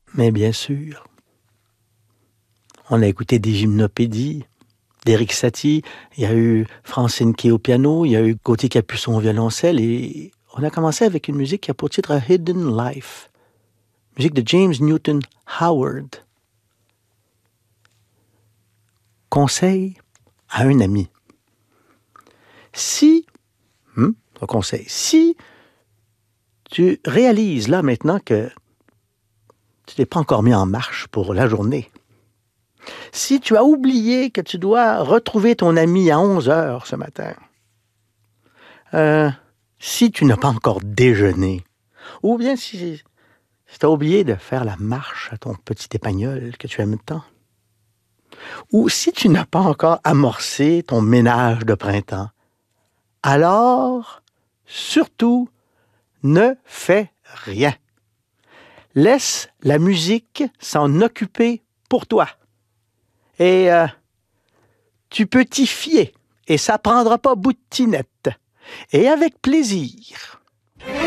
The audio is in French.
Mais bien sûr, on a écouté des gymnopédies d'Éric Satie, il y a eu Francine Kay au piano, il y a eu Gauthier Capuçon au violoncelle, et on a commencé avec une musique qui a pour titre A Hidden Life, musique de James Newton Howard. Conseil à un ami. Si tu réalises là maintenant que tu t'es pas encore mis en marche pour la journée, si tu as oublié que tu dois retrouver ton ami à 11 heures ce matin, si tu n'as pas encore déjeuné, ou bien si tu as oublié de faire la marche à ton petit épagnol que tu aimes tant, ou si tu n'as pas encore amorcé ton ménage de printemps, alors, surtout, ne fais rien. Laisse la musique s'en occuper pour toi. Et tu peux t'y fier, et ça prendra pas bout de tinette. Et avec plaisir.